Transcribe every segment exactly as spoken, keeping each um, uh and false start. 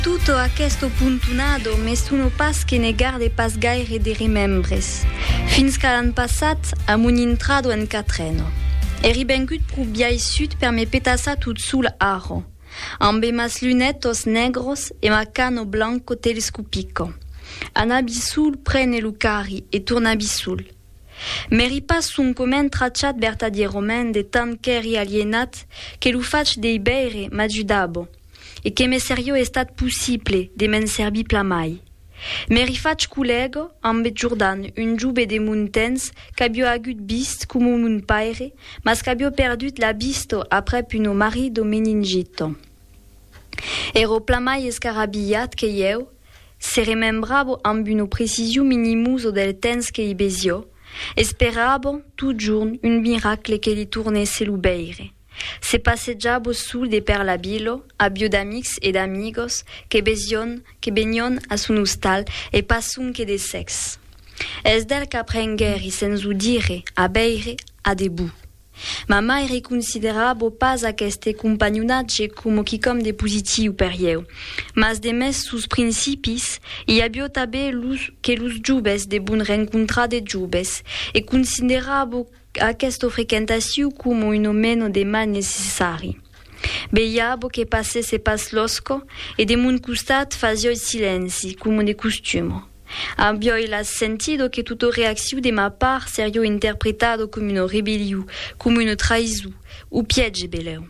Tutto aquesto puntunado mestuno pas che ne garde pas gaire de remembres, fins que l'an passat amun intrado en catreno. Eri bengut pro biai sud per me petassa tut sul aro, ambe mas lunetos negros e ma cano blanco telescopico. Anabisul prene lucari e tornabisul. Meri pas un comen tracciat bertadie romain de tan ch'eri alienat che lu fac dei beire m'aggiudabo. E che me serio è stat possible de men serbi plamai. Meri fac culego ambe Giordan un giube de muntens qu'abio agut bist cum un paire, mas qu'abio perdut la bisto apre puno marido meningito. Ero plamai escarabillat che eu, se remembrabo amb uno precisiu minimuso del temps che i besio, esperabo tout giorn un miracle che li tournesse l'ubeire. Se passeggiabo sul de per la bilo, abio d'amics e d'amigos che besion, che begnon a sun ustal e passun che de sex. Es del qu'aprengueri sens udire, a beire, a debu. Ma mai reconsiderabo pas aqueste compagnonatge como quicom de positiu per eu, mas de mes sus principis, i abio tabe lus, che lus giubes de bun rencontra de giubes, e considerabo aquesto frequentatiu como uno meno de mal necessari. Beiabo che passesse pas losco e de mun custat fazio silenzi, como de costumo. Abio il sentido che tutto reacțiu de ma part serio interpretado come uno rebeliu, come uno traizu, u piege beleu.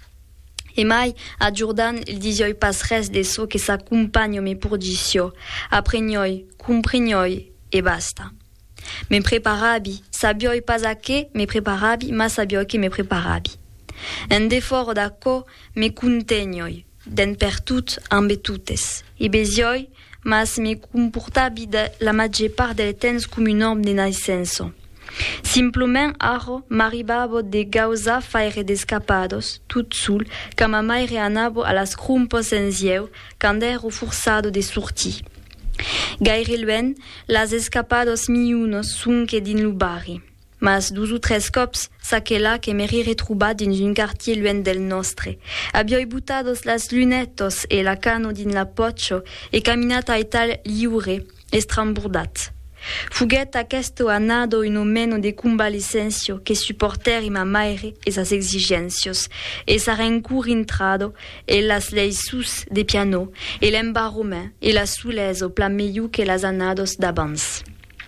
E mai a Giordan il disioi pas res de so che s'accompagno me purgicio, appregnoi, compregnoi e basta. Me preparabi, sabioi pas a che me preparabi, ma sabioi che me preparabi. En deforo d'acco me contegnoi, den per tut ambe tutes. E besioi, mas me comportabi de la maggior part del temps come un om de nascenso. Simplement aro m'arribabo de gauza faire d'escapados, tut sul, ca ma mai reanabo a las crumpos enzieu, quand ero forçado de sorti. Gaire luen, las escapados miunos sunche din lubari. Mas dus ou tres cops, sa che la che meri retrubat dins un quartier luen del nostre. Abioi butados las lunetos e la cano din la pocho e caminat a tal liure, estramburdat. Fuget aquesto anado uno meno de convalescencio che supporteri ma maire e sas exigencios, e sa rencur intrado, e las leis sus de piano, e l'embarromen, e la suleso pla meiu che las anados d'abans.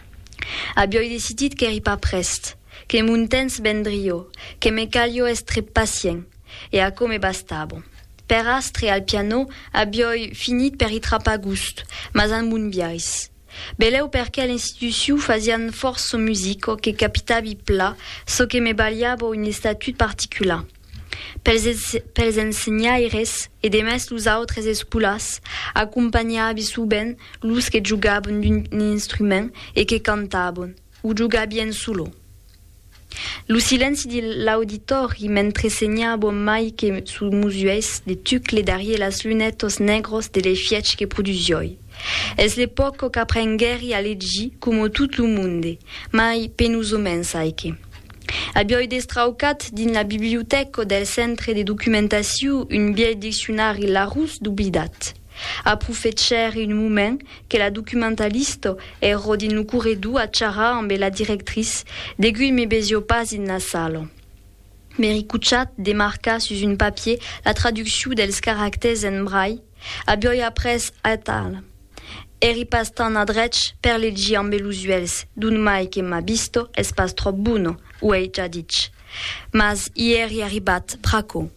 Abioi decidit che eri pa prest, che mun temps vendrio, che me calio estre pacient, e a come bastabo. Per astre al piano abioi finit per itrapa gust, mas an mun biais. Beleu perché l'instituțiu fazian forso musico che capitabi pla, so che me baliabo un statut particular. Pels, pels ensenyaires e demes lus autres espulas, accompagnabi suben lus che giugabon d'un instrument e che cantabon, u giugabien sulo. Lu silenzi di l'auditori mentre segnabo mai che su musues de tucle darie las lunetos negros de le fiec che produsioi. Es l'epoco qu'aprengueri a leggi como tout lo monde, mai penusomen saiche. Abioi destraucat din la biblioteco del centre de documentatiu un biei dicționari Larousse dublidat. Aprofetxeri un moment que la documentalisto ero din lo curedu a charra ambe la directrice, degui me besio pas in la salo. Meri cuchat demarca sus un papier la traducțiu dels caracters en braille, abioi apres a tal. Eri pas tan adrech per leggi ambe l'usuels, d'un mai che m'ha visto es pas trop buno, u ei già dic. Mas ieri arribat praco.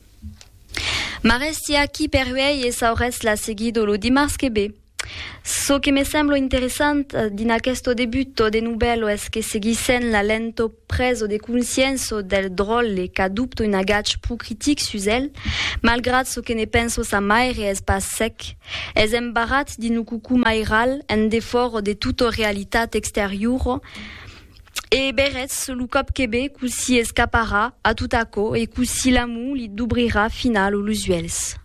Ma resti aquí per uei e saures la seguido lo dimars che be. So che me semblo interessant din aquesto debutto de nubello es che seguisen la lento preso de conscienzo del drolle qu'adopto un agach pu critic sus el, malgrat so che ne penso sa maire es pas sec, es embarrat din un cucu mairal en deforo de tutto realitat exteriuro, e berez lu cop quebe cu si escapara a tout aco e cu si l'amu li dubrira final o l'usuels.